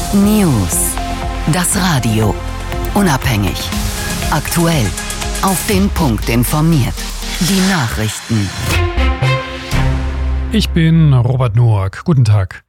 News. Das Radio. Unabhängig. Aktuell. Auf den Punkt informiert. Die Nachrichten. Ich bin Robert Noack. Guten Tag.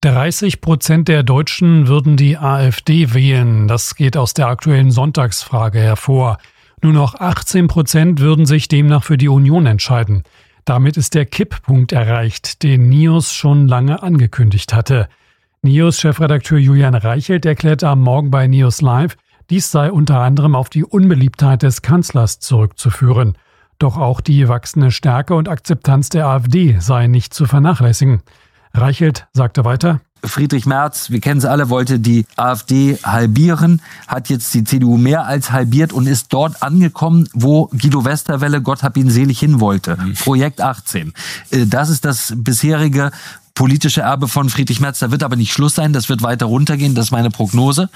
30% der Deutschen würden die AfD wählen. Das geht aus der aktuellen Sonntagsfrage hervor. Nur noch 18% würden sich demnach für die Union entscheiden. Damit ist der Kipppunkt erreicht, den NIOS schon lange angekündigt hatte. NIOS-Chefredakteur Julian Reichelt erklärte am Morgen bei NIOS Live, dies sei unter anderem auf die Unbeliebtheit des Kanzlers zurückzuführen. Doch auch die wachsende Stärke und Akzeptanz der AfD sei nicht zu vernachlässigen. Reichelt sagte weiter: Friedrich Merz, wir kennen es alle, wollte die AfD halbieren, hat jetzt die CDU mehr als halbiert und ist dort angekommen, wo Guido Westerwelle, Gott hab ihn selig, hin wollte. Projekt 18. Das ist das bisherige politische Erbe von Friedrich Merz. Da wird aber nicht Schluss sein, das wird weiter runtergehen, das ist meine Prognose.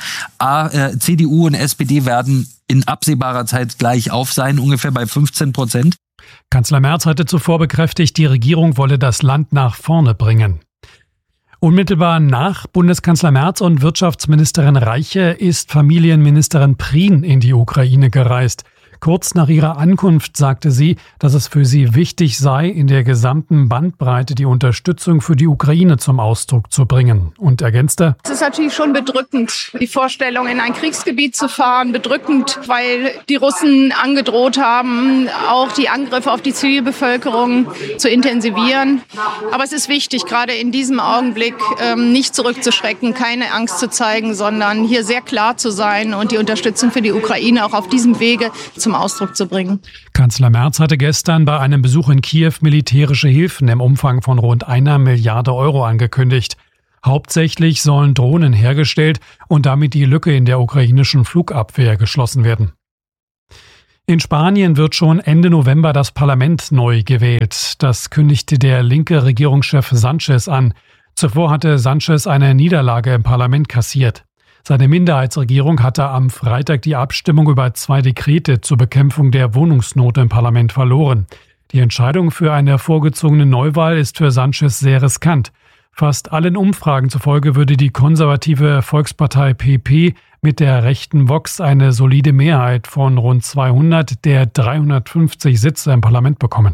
CDU und SPD werden in absehbarer Zeit gleich auf sein, ungefähr bei 15%. Kanzler Merz hatte zuvor bekräftigt, die Regierung wolle das Land nach vorne bringen. Unmittelbar nach Bundeskanzler Merz und Wirtschaftsministerin Reiche ist Familienministerin Prien in die Ukraine gereist. Kurz nach ihrer Ankunft sagte sie, dass es für sie wichtig sei, in der gesamten Bandbreite die Unterstützung für die Ukraine zum Ausdruck zu bringen. Und ergänzte: Es ist natürlich schon bedrückend, die Vorstellung, in ein Kriegsgebiet zu fahren. Bedrückend, weil die Russen angedroht haben, auch die Angriffe auf die Zivilbevölkerung zu intensivieren. Aber es ist wichtig, gerade in diesem Augenblick nicht zurückzuschrecken, keine Angst zu zeigen, sondern hier sehr klar zu sein und die Unterstützung für die Ukraine auch auf diesem Wege zum Ausdruck zu bringen. Kanzler Merz hatte gestern bei einem Besuch in Kiew militärische Hilfen im Umfang von rund 1 Milliarde Euro angekündigt. Hauptsächlich sollen Drohnen hergestellt und damit die Lücke in der ukrainischen Flugabwehr geschlossen werden. In Spanien wird schon Ende November das Parlament neu gewählt. Das kündigte der linke Regierungschef Sánchez an. Zuvor hatte Sánchez eine Niederlage im Parlament kassiert. Seine Minderheitsregierung hatte am Freitag die Abstimmung über 2 Dekrete zur Bekämpfung der Wohnungsnot im Parlament verloren. Die Entscheidung für eine vorgezogene Neuwahl ist für Sánchez sehr riskant. Fast allen Umfragen zufolge würde die konservative Volkspartei PP mit der rechten Vox eine solide Mehrheit von rund 200 der 350 Sitze im Parlament bekommen.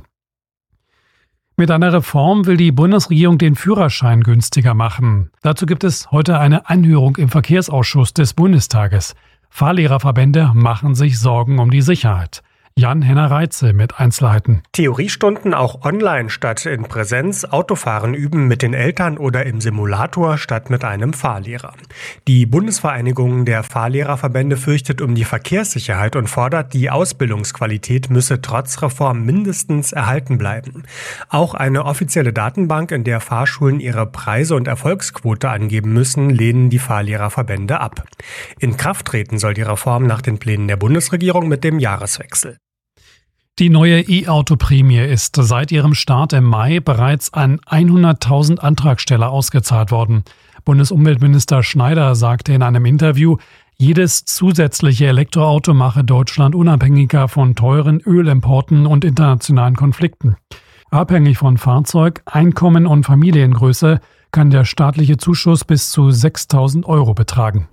Mit einer Reform will die Bundesregierung den Führerschein günstiger machen. Dazu gibt es heute eine Anhörung im Verkehrsausschuss des Bundestages. Fahrlehrerverbände machen sich Sorgen um die Sicherheit. Jan-Henner Reitze mit Einzelheiten. Theoriestunden auch online statt in Präsenz, Autofahren üben mit den Eltern oder im Simulator statt mit einem Fahrlehrer. Die Bundesvereinigung der Fahrlehrerverbände fürchtet um die Verkehrssicherheit und fordert, die Ausbildungsqualität müsse trotz Reform mindestens erhalten bleiben. Auch eine offizielle Datenbank, in der Fahrschulen ihre Preise und Erfolgsquote angeben müssen, lehnen die Fahrlehrerverbände ab. In Kraft treten soll die Reform nach den Plänen der Bundesregierung mit dem Jahreswechsel. Die neue E-Auto-Prämie ist seit ihrem Start im Mai bereits an 100.000 Antragsteller ausgezahlt worden. Bundesumweltminister Schneider sagte in einem Interview, jedes zusätzliche Elektroauto mache Deutschland unabhängiger von teuren Ölimporten und internationalen Konflikten. Abhängig von Fahrzeug, Einkommen und Familiengröße kann der staatliche Zuschuss bis zu 6.000 Euro betragen.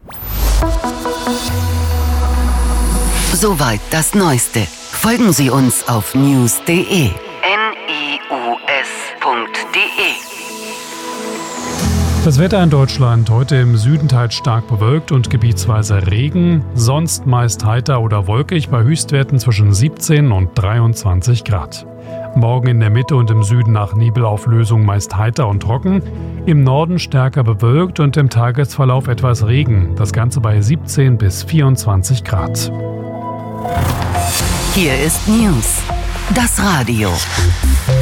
Soweit das Neueste. Folgen Sie uns auf news.de. news.de. Das Wetter in Deutschland: heute im Süden teils stark bewölkt und gebietsweise Regen, sonst meist heiter oder wolkig bei Höchstwerten zwischen 17 und 23 Grad. Morgen in der Mitte und im Süden nach Nebelauflösung meist heiter und trocken, im Norden stärker bewölkt und im Tagesverlauf etwas Regen, das Ganze bei 17 bis 24 Grad. Hier ist News, das Radio.